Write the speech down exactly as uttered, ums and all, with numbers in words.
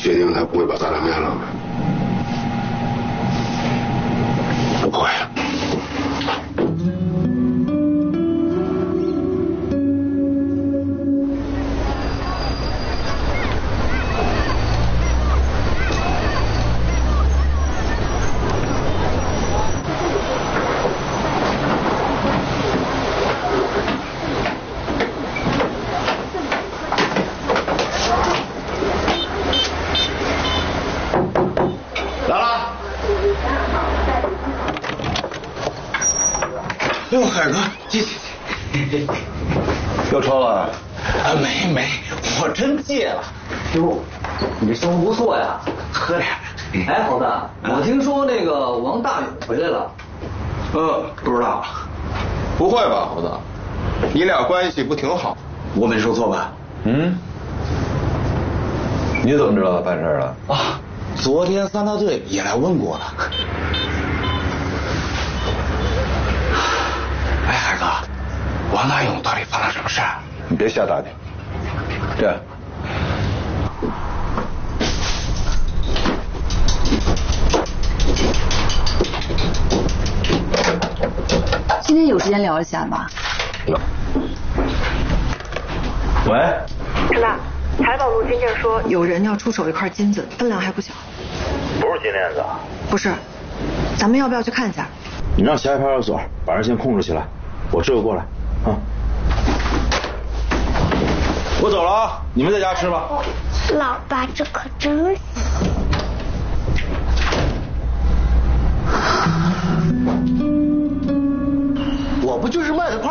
确定他不会把咱俩卖了吗？不会。 哟，海哥，进去。 又抽了？ 啊，没没，我真戒了。 哟，你这生活不错呀，喝点。哎，猴子，我听说那个王大勇回来了。 呃，不知道。 不会吧，猴子？你俩关系不挺好？ 我没说错吧？嗯。你怎么知道他办事了？ 啊，昨天三大队也来问过了。哎，海哥，王大勇到底发生什么事？ 你别瞎打听。这样， 今天有时间聊一下吗？ 有。喂， 陈大，财宝路金店说有人要出手一块金子，分量还不小。 不是金链子。 不是，咱们要不要去看一下？ 你让辖区派出所把人先控制起来，我这就过来啊。我走了啊，你们在家吃吧。 老爸，这可真行。 我不就是卖的块